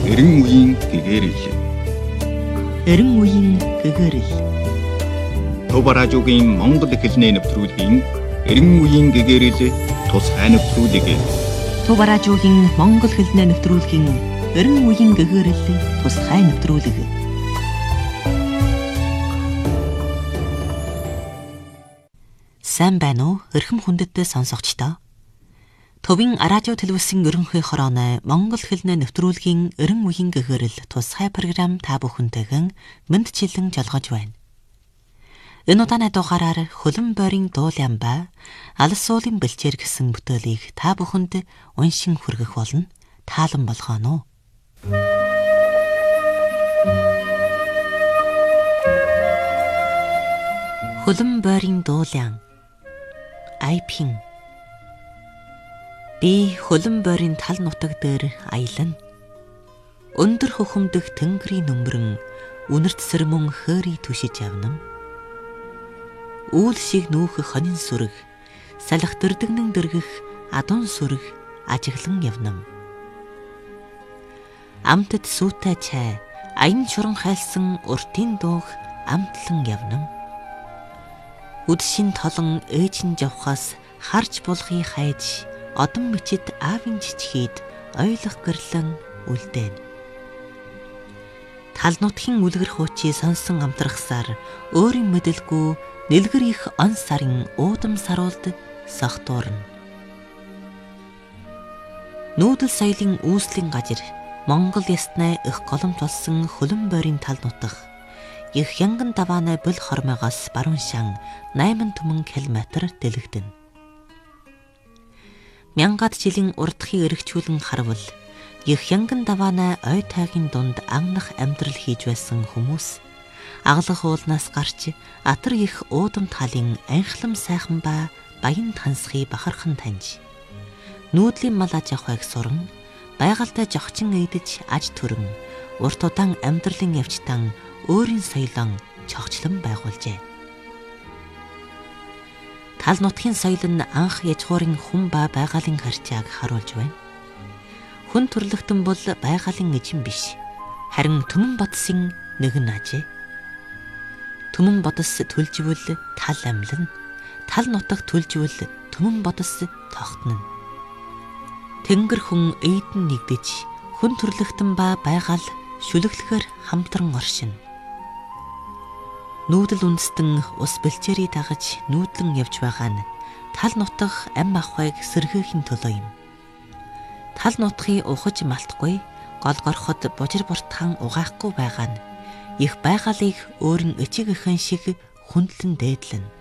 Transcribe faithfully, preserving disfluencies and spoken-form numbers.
Эрен үеийн гэгэрэл. Эрен үеийн гэгэрэл. Төв радиогийн Монгол хэлний нэвтрүүлгийн Эрен үеийн гэгэрэл тусгай нэвтрүүлэг. Төв радиогийн Монгол хэлний нэвтрүүлгийн Эрен үеийн гэгэрэл тусгай нэвтрүүлэг. Сайн байна уу? Эрхэм хүндэттэй сонсогчдоо. Төвийн радио телевизийн ерөнхий хорооны Монгол хэлний нэвтрүүлгийн Эрен үеийн гэгэрэл тусгай програм та бүхэнтэйгэн мэндчилэн жолгож байна. Энэ удааны дугаараар хөлөн бойрын дуулаан ба алс суулын бэлчээр гэсэн бүтээлийг та бүхэнд уншин хүргэх болно. Таалан болгоно уу? Хөлөн бойрын дуулаан. Айпин. Би хөлөн бойрын тал нутаг дээр аялна. Өндөр хөхөмдөх тэнгэрийн нөмрөн үнэрт сэрмөн хөөрий түшиж явна. Үүл шиг нүүх хонин сүрэг, салах дэрдэгнэн дэргэх адун сүрэг ажиглан явна. Амтд сүүтэй чай, аян шуран хайлсан уртын дууг амтлан явна. Үдшин толон ээжин жавхаас харж булгыг хайж, одон мичид аавын жичхийд ойлгох гэрлэн үлдээн. Тал нутгийн үлгэр хуучи сонсон амтрахсаар өөрийн мэдэлгүй нэлгэр их он сарын уудам саруулд сохтуурна. Нүүдэл соёлын үүслийн газар Монгол яснаа их голомт болсон хөлөн бойрын тал нутаг их янган давааны бүл хормоогоос баруун шан найман түмэн километр дэлгэгдэнэ. Мянгад жилийн урдхыг эргчүүлэн харвал их янган давааны ой тайгийн дунд анх амьдрал хийж байсан хүмүүс аглах уулнаас гарч атар их уудам талын анхлам сайхан ба баян тансхыг бахархан таньж нүүдлийн мал аж ахуйг суран байгальтай жогчин эйдэж аж төрөн урт удаан амьдралын явцтан өөрийн соёлон чогчлон байгуулжээ. Тал нутгийн соёл нь анх язгуурын хүн ба байгалийн харьцааг харуулж байна. Хүн төрлөختөн бол байгалийн эзэн биш, харин түмэн бодсын нэгэн ажээ. Түмэн бодос төлжвөл тал амьлан, тал нутаг төлжвөл түмэн бодос тогтно. Тэнгэр хүн эйдэн нэгдэж, хүн төрлөختөн ба байгаал шүлэглэхээр хамтран оршино. Нүүдэл үндэстэн ус бэлчээрийг дагаж нүүдлэн явж байгаа нь тал нутаг ам ахуйг сэргээхийн төлөө юм. Тал нутгийг ухаж малтахгүй, гол горход бужир буртхан угаахгүй байгаа нь их байгалыг өөрийн эцэг эхэн шиг хүндлэн дээдлэн.